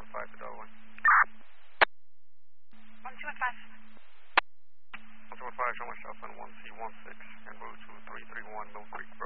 115 to Dublin. 1215. 1215, show myself on 1C16 en route to 331 Mill Creek.